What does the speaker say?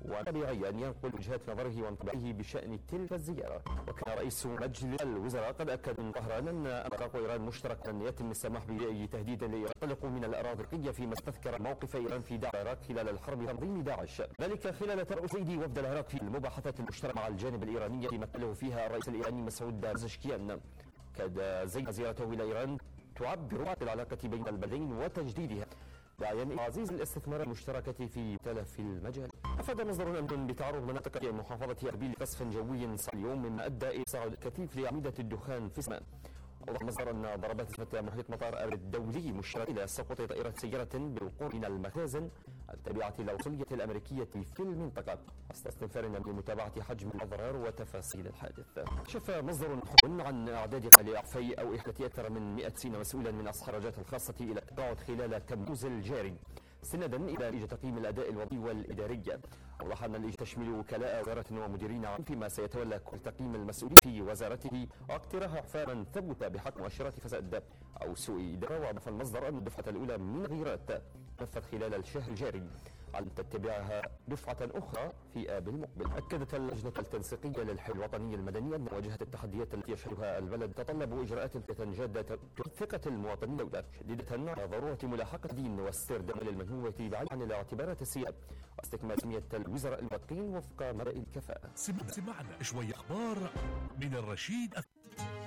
وطبيعي أن ينقل وجهات نظره وانطباعه بشأن تلك الزيارة. وكان رئيس مجلس الوزراء قد أكد من طهران أن عراق وإيران مشترك أن يتم السماح بأي تهديد لإيران ينطلق من الأراضي العراقية، فيما استذكر موقف إيران في دعم العراق خلال الحرب تنظيم داعش، ذلك خلال ترأس وفد العراق في المباحثات المشتركة مع الجانب الإيراني التي مثله فيها الرئيس الإيراني مسعود بازشكيان. كاد زيارته إلى إيران تعبر عن العلاقة بين البلدين وتجديدها، داعيا تعزيز الاستثمارات المشتركة في مختلف المجال. أفاد مصدر أمن بتعرض مناطق محافظة أربيل لقصف جوي اليوم، مما أدى إلى تصاعد الكثيف لأعمدة الدخان في السماء. أوضح مصدر أن ضربات اسمت محيط مطار أربيل الدولي مشيرة إلى سقوط طائرة سيارة بالقرب من المخازن التابعة للوصلية الأمريكية في المنطقة، وسط استنفار لمتابعة حجم الأضرار وتفاصيل الحادث. كشف مصدر حكم عن إعداد لإعفاء أو إحالة أكثر من 100 مسؤولا من أصحاب الدراجات الخاصة إلى التقاعد خلال تموز الجاري، استنادا الى نتيجه تقييم الاداء الوظيفي والاداري. اوضح ان اللجنه تشمل وكلاء وزاره ومديرين عام، فيما سيتولى كل تقييم المسؤولين في وزارته واقتراح اعفاء من ثبت بحق مؤشرات فساد او سوء اداره. واضاف المصدر ان الدفعه الاولى من التغييرات نفذ خلال الشهر الجاري، على ان تتبعها دفعه اخرى في اب المقبل. اكدت اللجنه التنسيقيه للحل الوطني المدني ان مواجهه التحديات التي يشهدها البلد تتطلب اجراءات جاده تثبت ثقه المواطنين الدوله، شديده على ضروره ملاحقه الدين واستردام للمنهوبه بعيد عن الاعتبارات السياسيه واستكمال سميه الوزراء الموقعين وفق مبادئ الكفاءه. سمعنا شويه اخبار من الرشيد.